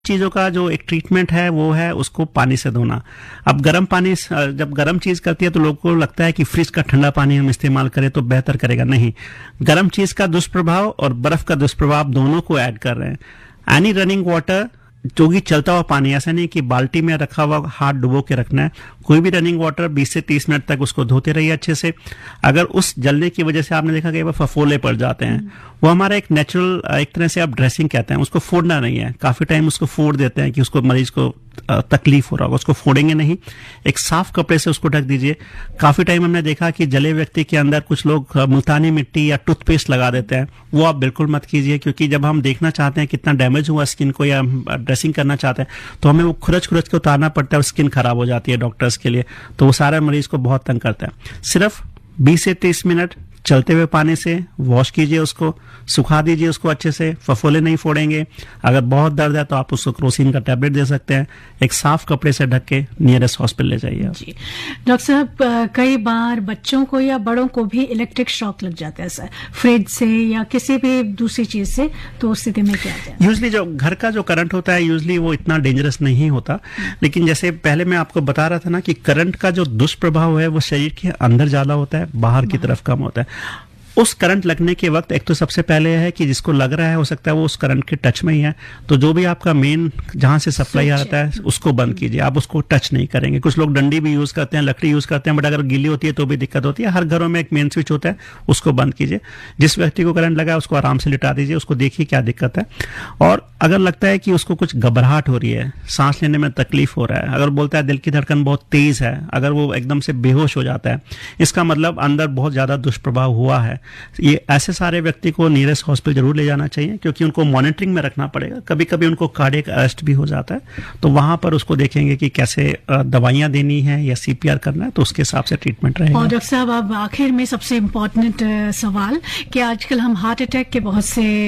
चीज़ों का जो एक ट्रीटमेंट है वो है उसको पानी से धोना। अब गर्म पानी जब गर्म चीज़ करती है तो लोगों को लगता है कि फ्रिज का ठंडा पानी हम इस्तेमाल करें तो बेहतर करेगा। नहीं, गर्म चीज़ का दुष्प्रभाव और बर्फ का दुष्प्रभाव दोनों को ऐड कर रहे हैं। एनी रनिंग वाटर, जो कि चलता हुआ पानी, ऐसा नहीं कि बाल्टी में रखा हुआ हाथ डुबो के रखना है। कोई भी रनिंग वाटर 20 से 30 मिनट तक उसको धोते रहिए अच्छे से। अगर उस जलने की वजह से आपने देखा कि वो फफोले पड़ जाते हैं, वो हमारा एक नेचुरल, एक तरह से आप ड्रेसिंग कहते हैं, उसको फोड़ना नहीं है। काफी टाइम उसको फोड़ देते हैं कि उसको मरीज को तकलीफ हो रहा होगा, उसको फोड़ेंगे नहीं, एक साफ कपड़े से उसको ढक दीजिए। काफी टाइम हमने देखा कि जले व्यक्ति के अंदर कुछ लोग मुल्तानी मिट्टी या टूथपेस्ट लगा देते हैं, वो आप बिल्कुल मत कीजिए, क्योंकि जब हम देखना चाहते हैं कितना डैमेज हुआ स्किन को या ड्रेसिंग करना चाहते हैं तो हमें वो खुरच के उतारना पड़ता है और स्किन खराब हो जाती है डॉक्टर्स के लिए, तो वो सारे मरीज को बहुत तंग करता है। सिर्फ 20 से 30 मिनट चलते हुए पानी से वॉश कीजिए, उसको सुखा दीजिए उसको अच्छे से, फफोले नहीं फोड़ेंगे। अगर बहुत दर्द है तो आप उसको क्रोसिन का टैबलेट दे सकते हैं। एक साफ कपड़े से ढक के नियरेस्ट हॉस्पिटल ले जाइए आप। जी डॉक्टर साहब, कई बार बच्चों को या बड़ों को भी इलेक्ट्रिक शॉक लग जाता है सर, फ्रिज से या किसी भी दूसरी चीज से, तो उस स्थिति में क्या है? यूजली जो घर का जो करंट होता है यूजली वो इतना डेंजरस नहीं होता, लेकिन जैसे पहले मैं आपको बता रहा था ना कि करंट का जो दुष्प्रभाव है वो शरीर के अंदर ज्यादा होता है, बाहर की तरफ कम होता है। उस करंट लगने के वक्त एक तो सबसे पहले है कि जिसको लग रहा है हो सकता है वो उस करंट के टच में ही है, तो जो भी आपका मेन जहां से सप्लाई आ रहा है उसको बंद कीजिए, आप उसको टच नहीं करेंगे। कुछ लोग डंडी भी यूज करते हैं, लकड़ी यूज करते हैं, बट अगर गीली होती है तो भी दिक्कत होती है। हर घरों में एक मेन स्विच होता है, उसको बंद कीजिए। जिस व्यक्ति को करंट लगा है उसको आराम से लिटा दीजिए, उसको देखिए क्या दिक्कत है। और अगर लगता है कि उसको कुछ घबराहट हो रही है, सांस लेने में तकलीफ हो रहा है, अगर बोलता है दिल की धड़कन बहुत तेज है, अगर वो एकदम से बेहोश हो जाता है, इसका मतलब अंदर बहुत ज्यादा दुष्प्रभाव हुआ है। ये ऐसे सारे व्यक्ति को नियरेस्ट हॉस्पिटल जरूर ले जाना चाहिए, क्योंकि उनको मॉनिटरिंग में रखना पड़ेगा। कभी कभी उनको कार्डियक अरेस्ट भी हो जाता है, तो वहां पर उसको देखेंगे कि कैसे दवाइयां देनी है या सीपीआर करना है, तो उसके हिसाब से ट्रीटमेंट रहेगा। और डॉक्टर साहब, अब आखिर में सबसे इम्पोर्टेंट सवाल कि आजकल हम हार्ट अटैक के बहुत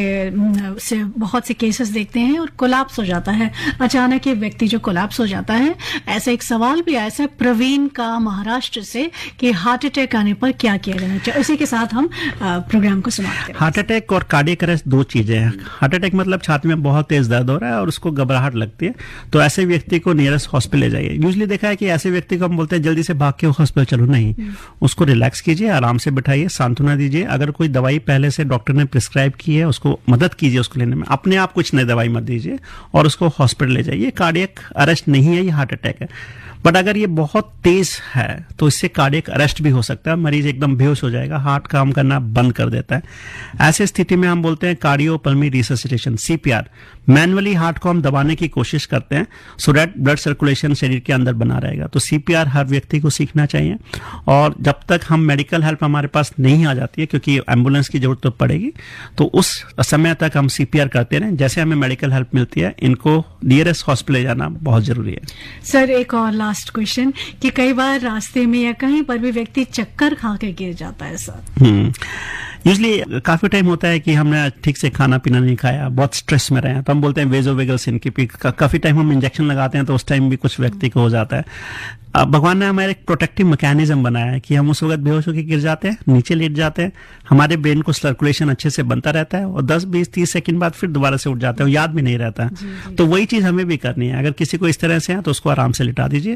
से केसेस देखते हैं और कोलैप्स हो जाता है, अचानक एक व्यक्ति जो कोलैप्स हो जाता है। ऐसा एक सवाल भी आया है प्रवीण का महाराष्ट्र से कि हार्ट अटैक आने पर क्या किया जाना चाहिए। इसी के साथ हम प्रोग्राम को समाप्त करें। हार्ट अटैक और कार्डियक अरेस्ट दो चीजें हैं। हार्ट अटैक मतलब छाती में बहुत तेज दर्द हो रहा है और उसको घबराहट लगती है, तो ऐसे व्यक्ति को नियरेस्ट हॉस्पिटल ले जाइए। यूजली देखा है कि ऐसे व्यक्ति को हम बोलते हैं जल्दी से भाग के हॉस्पिटल चलो, नहीं, उसको रिलैक्स कीजिए, आराम से बिठाइए, सांत्वना दीजिए। अगर कोई दवाई पहले से डॉक्टर ने प्रिस्क्राइब की है उसको मदद कीजिए उसको लेने में, अपने आप कुछ नई दवाई मत दीजिए और उसको हॉस्पिटल ले जाइए। कार्डियक अरेस्ट नहीं है, ये हार्ट अटैक है। बट अगर ये बहुत तेज है तो इससे कार्डियक अरेस्ट भी हो सकता है, मरीज एकदम बेहोश हो जाएगा, हार्ट काम करना बंद कर देता है। ऐसे स्थिति में हम बोलते हैं cardiopulmonary resuscitation, CPR. Manually heart को हम दबाने की कोशिश करते हैं सो दैट ब्लड सर्कुलेशन शरीर के अंदर बना रहेगा। तो सीपीआर हर व्यक्ति को सीखना चाहिए, और जब तक हम मेडिकल हेल्प हमारे पास नहीं आ जाती है, क्योंकि एम्बुलेंस की जरूरत तो पड़ेगी, तो उस समय तक हम सीपीआर करते रहें। जैसे हमें मेडिकल हेल्प मिलती है, इनको नियरेस्ट हॉस्पिटल ले जाना बहुत जरूरी है। सर, एक और लास्ट क्वेश्चन कि कई बार रास्ते में या कहीं पर भी व्यक्ति चक्कर खा के गिर जाता है सर। यूजली काफी टाइम होता है कि हमने ठीक से खाना पीना नहीं खाया, बहुत स्ट्रेस में रहे हैं, तो हम बोलते हैं वेजोवेगल सिनकोप। काफी टाइम हम इंजेक्शन लगाते हैं तो उस टाइम भी कुछ व्यक्ति को हो जाता है। भगवान ने हमारे एक प्रोटेक्टिव मैकेनिज्म बनाया है कि हम उस वक्त बेहोश होकर गिर जाते हैं, नीचे लेट जाते हैं, हमारे ब्रेन को सर्कुलेशन अच्छे से बनता रहता है और 10, 20, 30 सेकंड बाद फिर दोबारा से उठ जाते हैं, याद भी नहीं रहता। तो वही चीज हमें भी करनी है। अगर किसी को इस तरह से है तो उसको आराम से लिटा दीजिए,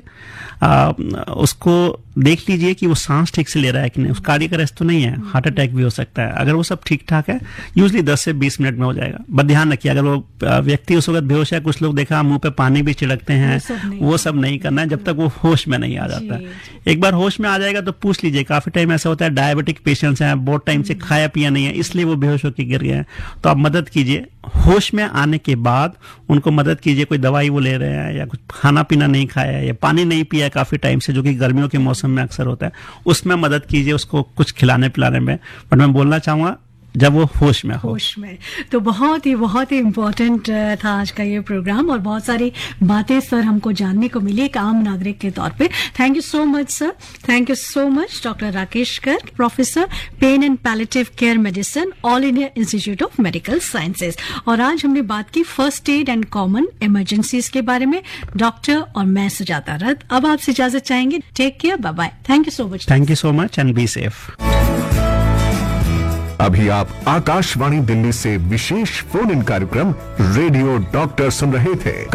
उसको देख लीजिए कि वो सांस ठीक से ले रहा है कि नहीं, उस कार्डियक अरेस्ट तो नहीं है, हार्ट अटैक भी हो सकता है। अगर वो सब ठीक ठाक है, यूजली 10 से 20 मिनट में हो जाएगा। बट ध्यान रखिए, अगर वो व्यक्ति उस वक्त बेहोश है, कुछ लोग देखा मुंह पे पानी भी छिड़कते हैं, वो सब नहीं करना है जब तक वो होश में नहीं आ जाता। एक बार होश में आ जाएगा तो पूछ लीजिए। काफी टाइम ऐसा होता है डायबिटिक पेशेंट्स हैं, बहुत टाइम से खाया पिया नहीं है, इसलिए वो बेहोश होकर गिर गए हैं, तो आप मदद कीजिए। होश में आने के बाद उनको मदद कीजिए। कोई दवाई वो ले रहे हैं या कुछ खाना पीना नहीं खाया है या पानी नहीं पिया है काफी टाइम से, जो कि गर्मियों के मौसम में अक्सर होता है, उसमें मदद कीजिए उसको कुछ खिलाने पिलाने में। बट मैं बोलना चाहूंगा जब वो होश में हो। होश में। तो बहुत ही इम्पोर्टेंट था आज का ये प्रोग्राम, और बहुत सारी बातें सर हमको जानने को मिली एक आम नागरिक के तौर पे। Thank you so much sir, thank you so much doctor Rakesh Garg, professor pen and palliative care medicine, all India institute of medical sciences. और आज हमने बात की first aid and common emergencies के बारे में। डॉक्टर और मैं सुजाता रथ अब आपसे इजाजत चाहेंगे। Take care, bye bye, thank you so much. Thank you so much and be safe. अभी आप आकाशवाणी दिल्ली से विशेष फोन इन कार्यक्रम रेडियो डॉक्टर सुन रहे थे।